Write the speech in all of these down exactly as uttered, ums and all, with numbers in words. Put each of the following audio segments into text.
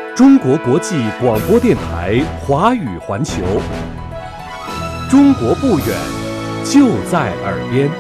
中国国际广播电台华语环球，中国不远，就在耳边。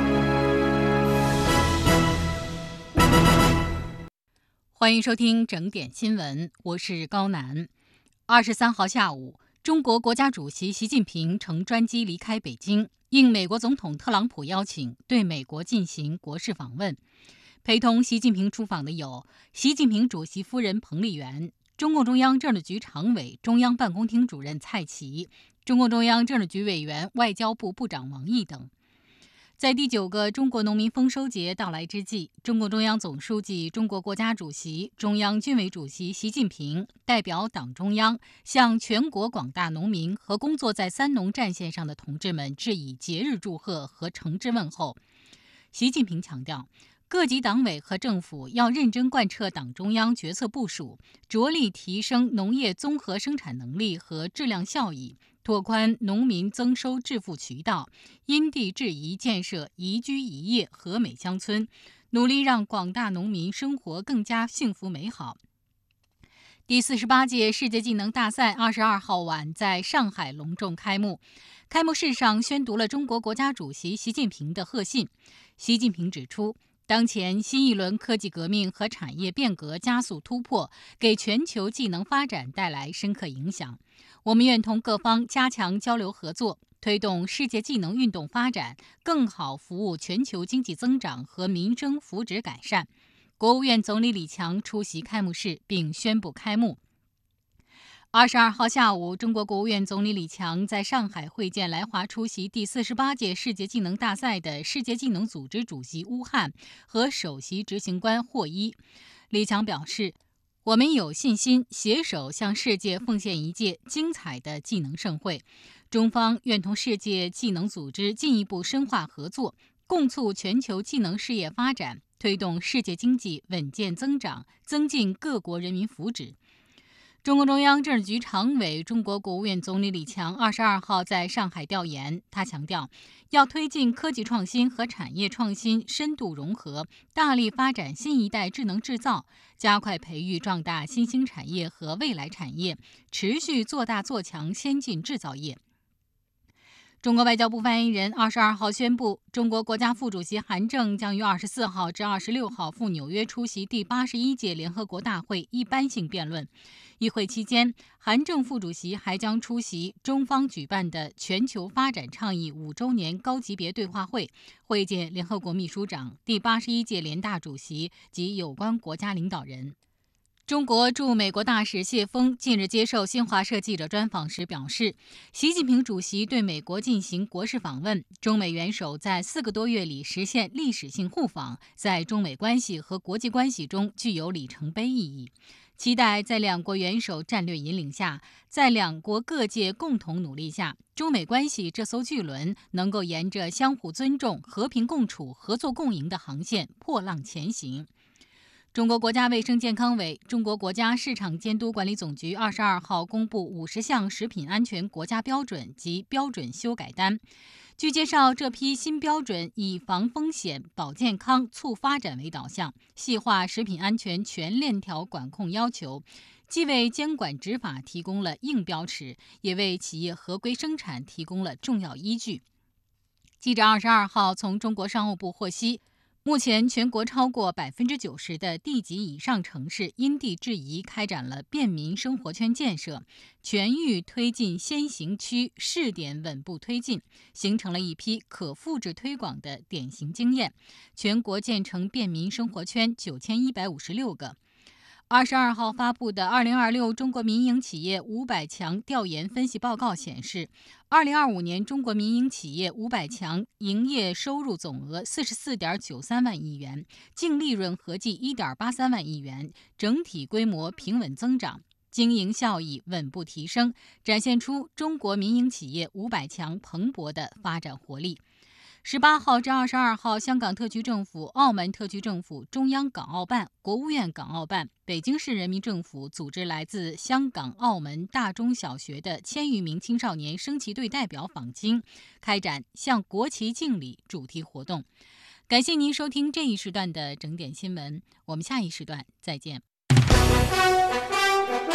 欢迎收听整点新闻，我是高楠。二十三号下午，中国国家主席习近平乘专机离开北京，应美国总统特朗普邀请，对美国进行国事访问。陪同习近平出访的有习近平主席夫人彭丽媛、中共中央政治局常委、中央办公厅主任蔡奇、中共中央政治局委员、外交部部长王毅等。在第九个中国农民丰收节到来之际，中共中央总书记、中国国家主席、中央军委主席习近平代表党中央向全国广大农民和工作在三农战线上的同志们致以节日祝贺和诚挚问候。习近平强调，各级党委和政府要认真贯彻党中央决策部署，着力提升农业综合生产能力和质量效益，拓宽农民增收致富渠道，因地制宜建设宜居宜业和美乡村，努力让广大农民生活更加幸福美好。第四十八届世界技能大赛二十二号晚在上海隆重开幕。开幕式上宣读了中国国家主席习近平的贺信。习近平指出，当前新一轮科技革命和产业变革加速突破，给全球技能发展带来深刻影响。我们愿同各方加强交流合作，推动世界技能运动发展，更好服务全球经济增长和民生福祉改善。国务院总理李强出席开幕式并宣布开幕。二十二号下午，中国国务院总理李强在上海会见来华出席第四十八届世界技能大赛的世界技能组织主席乌汉和首席执行官霍一。李强表示，我们有信心携手向世界奉献一届精彩的技能盛会。中方愿同世界技能组织进一步深化合作，共促全球技能事业发展，推动世界经济稳健增长，增进各国人民福祉。中共中央政治局常委、中国国务院总理李强二十二号在上海调研，他强调，要推进科技创新和产业创新深度融合，大力发展新一代智能制造，加快培育壮大新兴产业和未来产业，持续做大做强先进制造业。中国外交部发言人二十二号宣布，中国国家副主席韩正将于二十四号至二十六号赴纽约出席第八十一届联合国大会一般性辩论。与会期间，韩正副主席还将出席中方举办的全球发展倡议五周年高级别对话会，会见联合国秘书长、第八十一届联大主席及有关国家领导人。中国驻美国大使谢锋近日接受新华社记者专访时表示，习近平主席对美国进行国事访问，中美元首在四个多月里实现历史性互访，在中美关系和国际关系中具有里程碑意义。期待在两国元首战略引领下，在两国各界共同努力下，中美关系这艘巨轮能够沿着相互尊重、和平共处、合作共赢的航线破浪前行。中国国家卫生健康委、中国国家市场监督管理总局二十二号公布五十项食品安全国家标准及标准修改单。据介绍，这批新标准以防风险、保健康、促发展为导向，细化食品安全全链条管控要求，既为监管执法提供了硬标尺，也为企业合规生产提供了重要依据。记者二十二号从中国商务部获悉，目前，全国超过百分之九十的地级以上城市因地制宜开展了便民生活圈建设，全域推进先行区试点稳步推进，形成了一批可复制推广的典型经验。全国建成便民生活圈九千一百五十六个。二十二号发布的二零二六中国民营企业五百强调研分析报告显示，二零二五年中国民营企业五百强营业收入总额四十四点九三万亿元，净利润合计一点八三万亿元，整体规模平稳增长，经营效益稳步提升，展现出中国民营企业五百强蓬勃的发展活力。十八号至二十二号，香港特区政府、澳门特区政府、中央港澳办、国务院港澳办、北京市人民政府组织来自香港、澳门大中小学的千余名青少年升旗队代表访京，开展向国旗敬礼主题活动。感谢您收听这一时段的整点新闻，我们下一时段再见。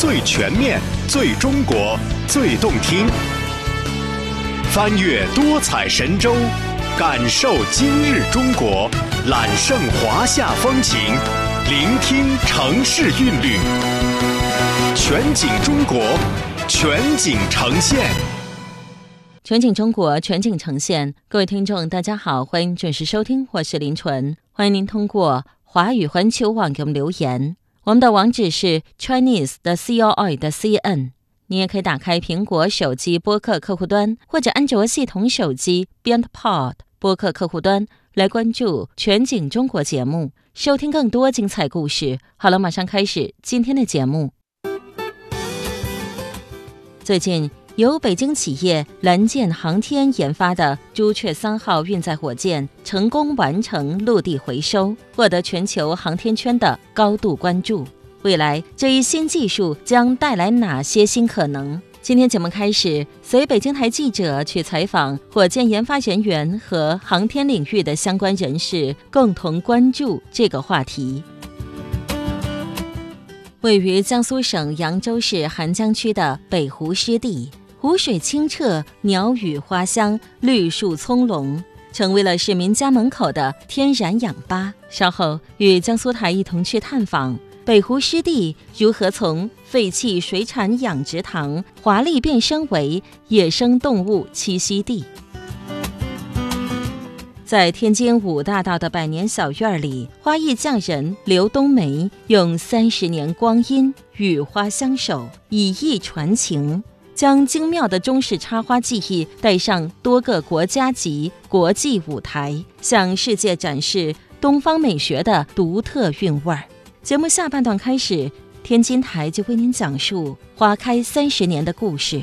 最全面、最中国、最动听。翻越多彩神州，感受今日中国，揽胜华夏风情，聆听城市韵律。全景中国，全景呈现。 全景中国，全景呈现。各位听众大家好，欢迎准时收听，我是林纯。欢迎您通过华语环球网给我们留言，我们的网址是 Chinese 的 C O I 的 C N。 你也可以打开苹果手机播客客户端或者安卓系统手机 BeyondPod 播客客户端来关注全景中国节目，收听更多精彩故事。好了，马上开始今天的节目。最近由北京企业蓝箭航天研发的朱雀三号运载火箭成功完成陆地回收，获得全球航天圈的高度关注。未来这一新技术将带来哪些新可能？今天节目开始，随北京台记者去采访火箭研发人员和航天领域的相关人士，共同关注这个话题。位于江苏省扬州市邗江区的北湖湿地，湖水清澈，鸟语花香，绿树葱茏，成为了市民家门口的天然氧吧。稍后与江苏台一同去探访北湖湿地如何从废弃水产养殖塘华丽变身为野生动物栖息地。在天津五大道的百年小院里，花艺匠人刘冬梅用三十年光阴与花相守，以艺传情，将精妙的中式插花技艺带上多个国家级国际舞台，向世界展示东方美学的独特韵味儿。节目下半段开始，天津台就为您讲述花开三十年的故事。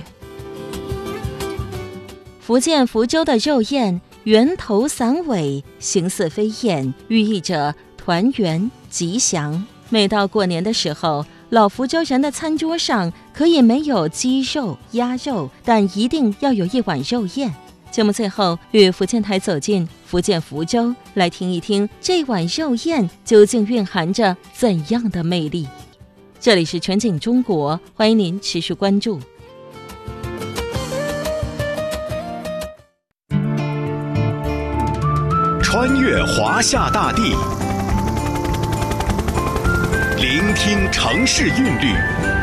福建福州的肉燕圆头散尾，形似飞燕，寓意着团圆吉祥。每到过年的时候，老福州人的餐桌上可以没有鸡肉、鸭肉，但一定要有一碗肉燕。节目最后与福建台走进福建福州，来听一听这碗肉燕究竟蕴含着怎样的魅力。这里是全景中国，欢迎您持续关注。 穿越华夏大地，聆听城市韵律，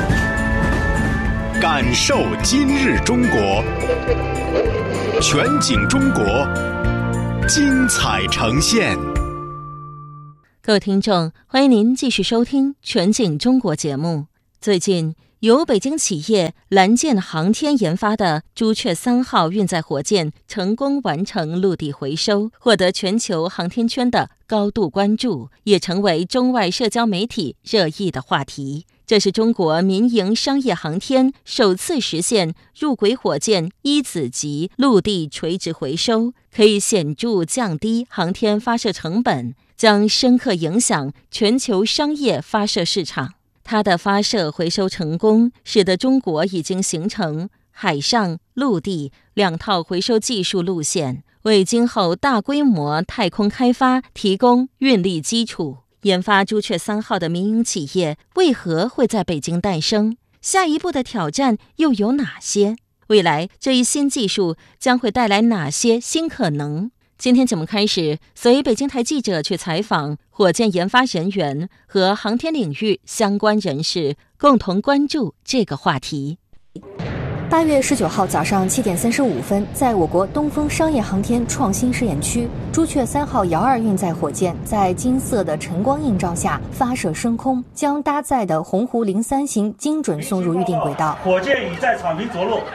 感受今日中国。全景中国，精彩呈现。 各位听众，欢迎您继续收听全景中国节目。最近由北京企业蓝箭航天研发的朱雀三号运载火箭成功完成陆地回收，获得全球航天圈的高度关注，也成为中外社交媒体热议的话题。这是中国民营商业航天首次实现入轨火箭一子级陆地垂直回收，可以显著降低航天发射成本，将深刻影响全球商业发射市场。它的发射回收成功，使得中国已经形成海上、陆地两套回收技术路线，为今后大规模太空开发提供运力基础。研发朱雀三号的民营企业为何会在北京诞生？下一步的挑战又有哪些？未来这一新技术将会带来哪些新可能？今天节目开始，随北京台记者去采访火箭研发人员和航天领域相关人士，共同关注这个话题。 八月十九号早上七点三十五分，在我国东风商业航天创新试验区，朱雀三号遥二运载火箭在金色的晨光映照下发射升空，将搭载的鸿鹄零三型精准送入预定轨道。 火箭已在草坪着陆。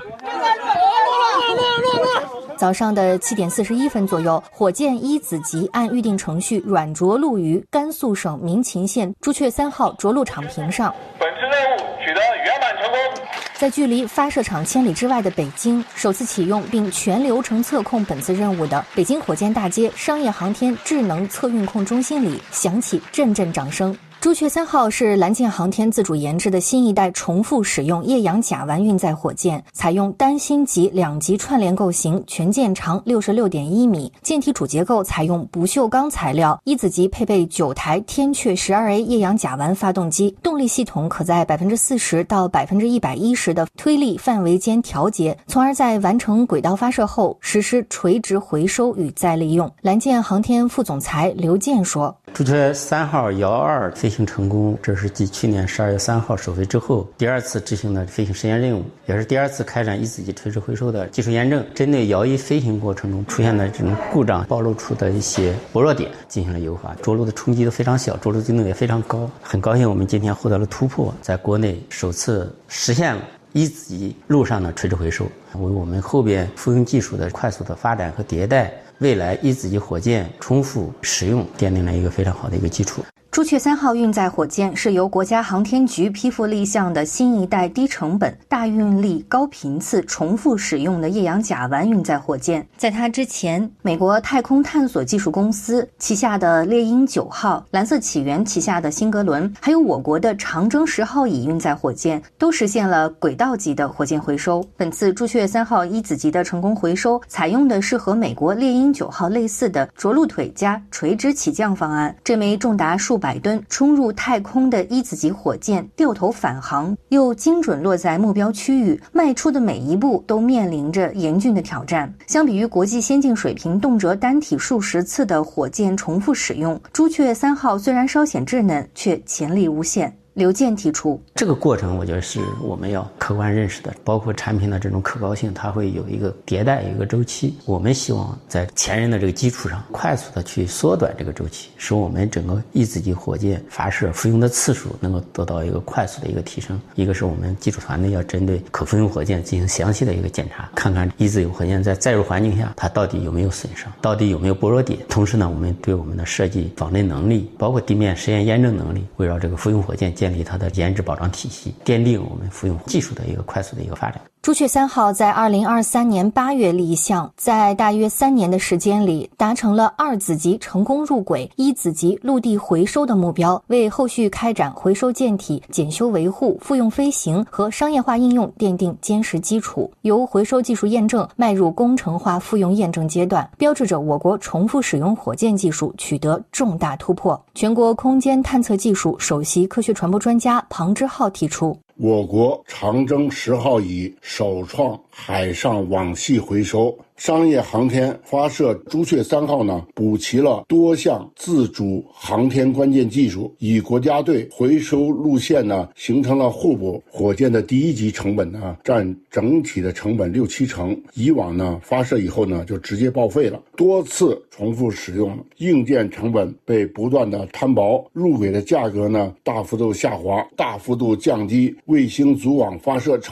早上的七点四十一分左右，火箭一子级按预定程序软着陆于甘肃省民勤县朱雀三号着陆场坪上。 本次任务取得圆满成功。 在距离发射场千里之外的北京，首次启用并全流程测控本次任务的北京火箭大街商业航天智能测运控中心里响起阵阵掌声。 朱雀三号是蓝箭航天自主研制的新一代重复使用液氧甲烷运载火箭，采用单星级两级串联构型，全舰长 六十六点一米，舰体主结构采用不锈钢材料，一子级配备九台天阙 十二 A 液氧甲烷发动机，动力系统可在 百分之四十 到 百分之一百一十 的推力范围间调节，从而在完成轨道发射后实施垂直回收与再利用。蓝箭航天副总裁刘健说， 朱雀三号遥二飞行成功，这是继去年十二月三号首飞之后第二次执行的飞行实验任务，也是第二次开展一子级垂直回收的技术验证。针对遥一飞行过程中出现的这种故障暴露出的一些薄弱点进行了优化，着陆的冲击都非常小，着陆精度也非常高。很高兴我们今天获得了突破，在国内首次实现了一子级陆上的垂直回收，为我们后边复用技术的快速的发展和迭代，未来一子级火箭重复使用奠定了一个非常好的一个基础。 朱雀三号运载火箭是由国家航天局批复立项的新一代低成本、大运力、高频次、重复使用的液氧甲烷运载火箭。在它之前，美国太空探索技术公司旗下的猎鹰九号、蓝色起源旗下的辛格伦，还有我国的长征十号乙运载火箭，都实现了轨道级的火箭回收。本次朱雀三号一子级的成功回收，采用的是和美国猎鹰九号类似的着陆腿加垂直起降方案。这枚重达数百吨冲入太空的一子级火箭掉头返航，又精准落在目标区域，迈出的每一步都面临着严峻的挑战。相比于国际先进水平动辄单体数十次的火箭重复使用，朱雀三号虽然稍显稚嫩，却潜力无限。刘健提出， 这个过程我觉得是我们要客观认识的，包括产品的这种可靠性，它会有一个迭代，有一个周期。我们希望在前人的这个基础上，快速的去缩短这个周期，使我们整个一子级火箭发射复用的次数能够得到一个快速的一个提升。一个是我们技术团队要针对可复用火箭进行详细的一个检查，看看一子级火箭在载入环境下它到底有没有损伤，到底有没有薄弱点。同时呢，我们对我们的设计仿真能力，包括地面实验验证能力，围绕这个复用火箭建立它的研制保障体系，奠定我们复用技术的一个快速的一个发展。 朱雀三号在二零二三年八月立项，在大约三年的时间里，达成了二子级成功入轨、一子级陆地回收的目标，为后续开展回收舰体、检修维护、复用飞行和商业化应用奠定坚实基础。由回收技术验证迈入工程化复用验证阶段，标志着我国重复使用火箭技术取得重大突破。全国空间探测技术首席科学传播专家庞之浩提出， 我国长征十号乙首创海上网系回收，商业航天发射朱雀三号呢，补齐了多项自主航天关键技术，与国家队回收路线呢形成了互补。火箭的第一级成本呢占整体的成本六七成，以往呢发射以后呢就直接报废了，多次重复使用，硬件成本被不断的摊薄，入轨的价格呢大幅度下滑，大幅度降低卫星组网发射成